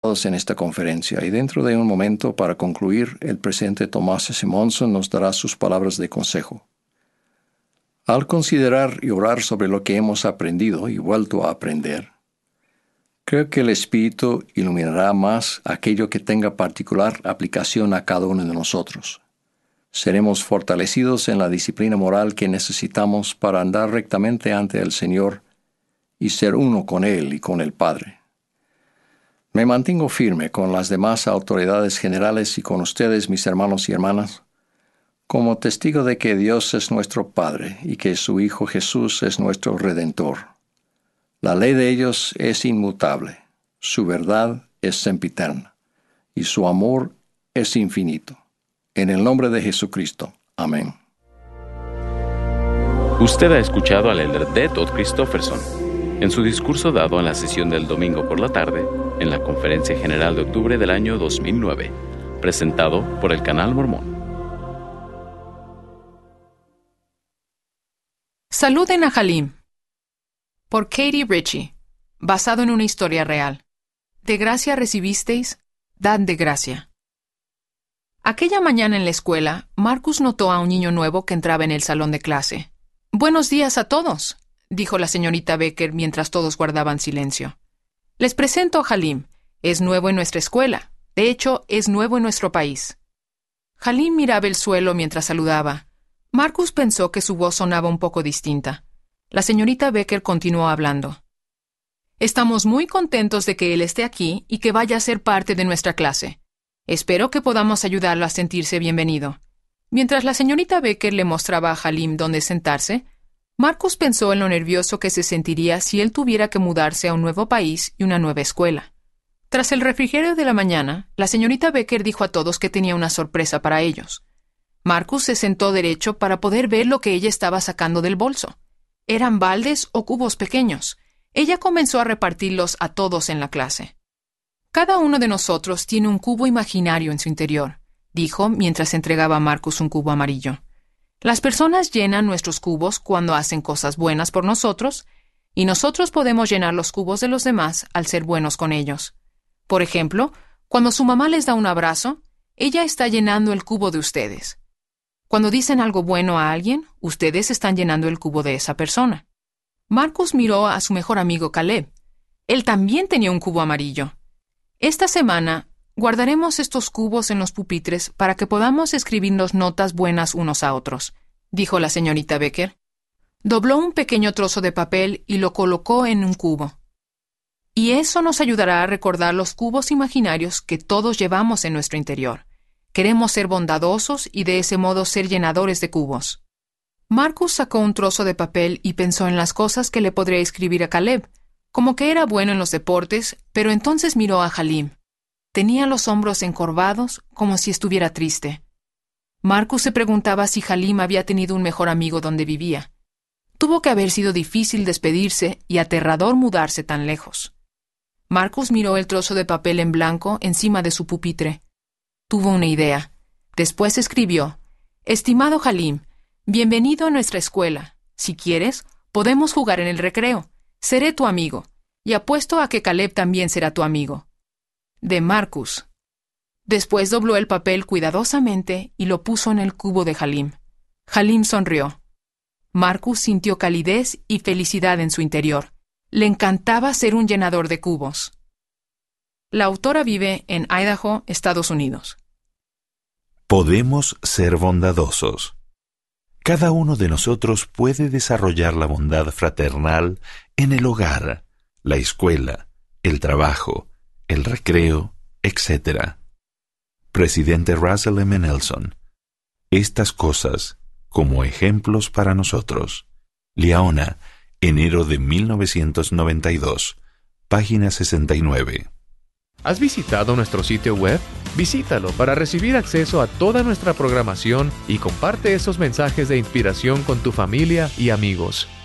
en esta conferencia y dentro de un momento, para concluir, el presidente Tomás Simonson nos dará sus palabras de consejo. Al considerar y orar sobre lo que hemos aprendido y vuelto a aprender, creo que el Espíritu iluminará más aquello que tenga particular aplicación a cada uno de nosotros. Seremos fortalecidos en la disciplina moral que necesitamos para andar rectamente ante el Señor y ser uno con Él y con el Padre. Me mantengo firme con las demás autoridades generales y con ustedes, mis hermanos y hermanas, como testigo de que Dios es nuestro Padre y que su Hijo Jesús es nuestro Redentor. La ley de ellos es inmutable, su verdad es sempiterna, y su amor es infinito. En el nombre de Jesucristo. Amén. Usted ha escuchado al elder D. Todd Christofferson en su discurso dado en la sesión del domingo por la tarde en la Conferencia General de octubre del año 2009, presentado por el Canal Mormón. Saluden a Halim, por Katie Ritchie, basado en una historia real. De gracia recibisteis, dad de gracia. Aquella mañana en la escuela, Marcus notó a un niño nuevo que entraba en el salón de clase. «Buenos días a todos», dijo la señorita Becker mientras todos guardaban silencio. «Les presento a Halim. Es nuevo en nuestra escuela. De hecho, es nuevo en nuestro país». Halim miraba el suelo mientras saludaba. Marcus pensó que su voz sonaba un poco distinta. La señorita Becker continuó hablando. «Estamos muy contentos de que él esté aquí y que vaya a ser parte de nuestra clase. Espero que podamos ayudarlo a sentirse bienvenido». Mientras la señorita Becker le mostraba a Halim dónde sentarse, Marcus pensó en lo nervioso que se sentiría si él tuviera que mudarse a un nuevo país y una nueva escuela. Tras el refrigerio de la mañana, la señorita Becker dijo a todos que tenía una sorpresa para ellos. Marcus se sentó derecho para poder ver lo que ella estaba sacando del bolso. Eran baldes o cubos pequeños. Ella comenzó a repartirlos a todos en la clase. «Cada uno de nosotros tiene un cubo imaginario en su interior», dijo mientras entregaba a Marcus un cubo amarillo. «Las personas llenan nuestros cubos cuando hacen cosas buenas por nosotros, y nosotros podemos llenar los cubos de los demás al ser buenos con ellos. Por ejemplo, cuando su mamá les da un abrazo, ella está llenando el cubo de ustedes. Cuando dicen algo bueno a alguien, ustedes están llenando el cubo de esa persona». Marcus miró a su mejor amigo Caleb. Él también tenía un cubo amarillo. «Esta semana guardaremos estos cubos en los pupitres para que podamos escribirnos notas buenas unos a otros», dijo la señorita Becker. Dobló un pequeño trozo de papel y lo colocó en un cubo. «Y eso nos ayudará a recordar los cubos imaginarios que todos llevamos en nuestro interior. Queremos ser bondadosos y de ese modo ser llenadores de cubos». Marcus sacó un trozo de papel y pensó en las cosas que le podría escribir a Caleb, como que era bueno en los deportes, pero entonces miró a Halim. Tenía los hombros encorvados, como si estuviera triste. Marcus se preguntaba si Halim había tenido un mejor amigo donde vivía. Tuvo que haber sido difícil despedirse y aterrador mudarse tan lejos. Marcus miró el trozo de papel en blanco encima de su pupitre. Tuvo una idea. Después escribió: «Estimado Halim, bienvenido a nuestra escuela. Si quieres, podemos jugar en el recreo. Seré tu amigo, y apuesto a que Caleb también será tu amigo. De Marcus». Después dobló el papel cuidadosamente y lo puso en el cubo de Halim. Halim sonrió. Marcus sintió calidez y felicidad en su interior. Le encantaba ser un llenador de cubos. La autora vive en Idaho, Estados Unidos. Podemos ser bondadosos. Cada uno de nosotros puede desarrollar la bondad fraternal en el hogar, la escuela, el trabajo, el recreo, etc. Presidente Russell M. Nelson. Estas cosas como ejemplos para nosotros. Liaona, enero de 1992, página 69. ¿Has visitado nuestro sitio web? Visítalo para recibir acceso a toda nuestra programación y comparte esos mensajes de inspiración con tu familia y amigos.